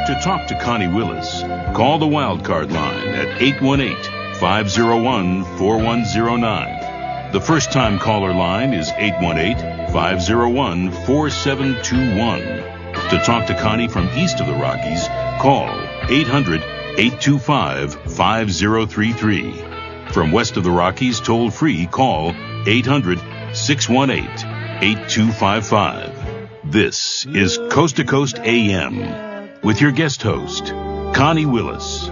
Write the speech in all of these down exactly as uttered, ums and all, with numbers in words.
To talk to Connie Willis, call the Wildcard line at eight one eight, five oh one, four one oh nine. The first-time caller line is eight one eight, five oh one, four seven two one. To talk to Connie from east of the Rockies, call eight hundred, eight two five, five oh three three. From west of the Rockies, toll-free, call eight hundred, six one eight, eight two five five. This is Coast to Coast A M with your guest host, Connie Willis.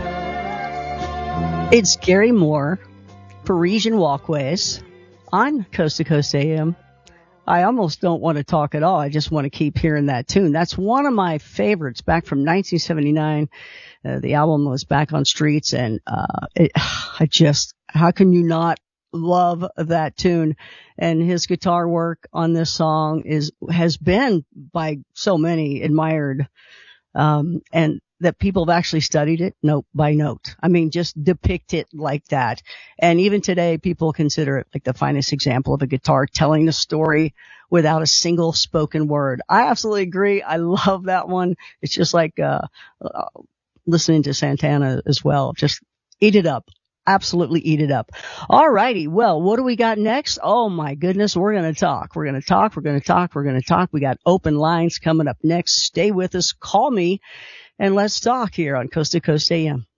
It's Gary Moore, Parisian Walkways, on Coast to Coast A M. I almost don't want to talk at all. I just want to keep hearing that tune. That's one of my favorites back from nineteen seventy-nine. Uh, the album was Back on Streets, and uh, it, I just, how can you not love that tune? And his guitar work on this song is has been by so many admired, um, and that people have actually studied it note by note. I mean, just depict it like that. And even today, people consider it like the finest example of a guitar telling the story without a single spoken word. I absolutely agree. I love that one. It's just like uh, uh listening to Santana as well. Just eat it up. Absolutely eat it up. All righty. Well, what do we got next? Oh my goodness. We're going to talk. We're going to talk. We're going to talk. We're going to talk. We got open lines coming up next. Stay with us. Call me and let's talk here on Coast to Coast A M.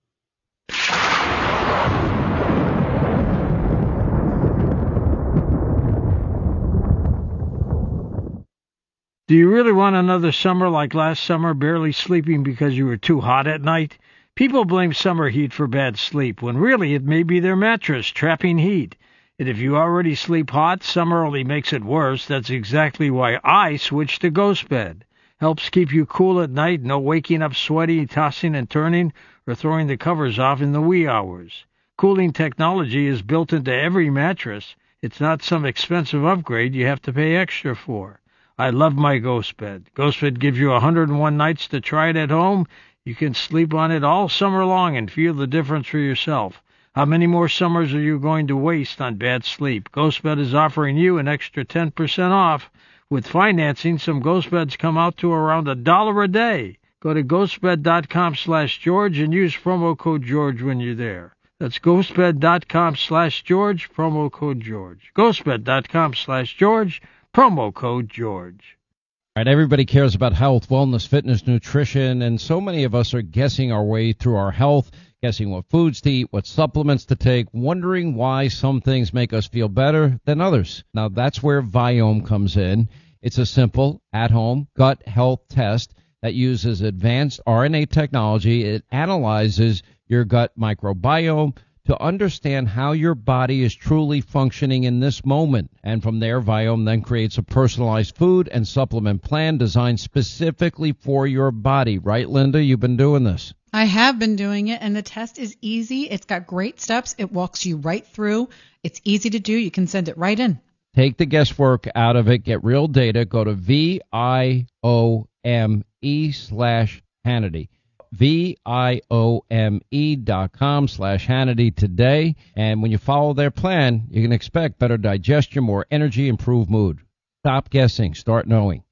Do you really want another summer like last summer, barely sleeping because you were too hot at night? People blame summer heat for bad sleep, when really it may be their mattress trapping heat. And if you already sleep hot, summer only makes it worse. That's exactly why I switched to Ghost Bed. Helps keep you cool at night, no waking up sweaty, tossing and turning, or throwing the covers off in the wee hours. Cooling technology is built into every mattress. It's not some expensive upgrade you have to pay extra for. I love my Ghost Bed. Ghost Bed gives you one hundred one nights to try it at home. You can sleep on it all summer long and feel the difference for yourself. How many more summers are you going to waste on bad sleep? GhostBed is offering you an extra ten percent off. With financing, some Ghost Beds come out to around a dollar a day. Go to ghostbed.com slash George and use promo code George when you're there. That's ghostbed.com slash George, promo code George. ghostbed.com slash George, promo code George. All right, everybody cares about health, wellness, fitness, nutrition, and so many of us are guessing our way through our health, guessing what foods to eat, what supplements to take, wondering why some things make us feel better than others. Now, that's where Viome comes in. It's a simple, at-home gut health test that uses advanced R N A technology. It analyzes your gut microbiome to understand how your body is truly functioning in this moment. And from there, Viome then creates a personalized food and supplement plan designed specifically for your body. Right, Linda? You've been doing this. I have been doing it, and the test is easy. It's got great steps. It walks you right through. It's easy to do. You can send it right in. Take the guesswork out of it. Get real data. Go to V I O M E slash Hannity. V-I-O-M-E dot com slash Hannity today. And when you follow their plan, you can expect better digestion, more energy, improved mood. Stop guessing. Start knowing.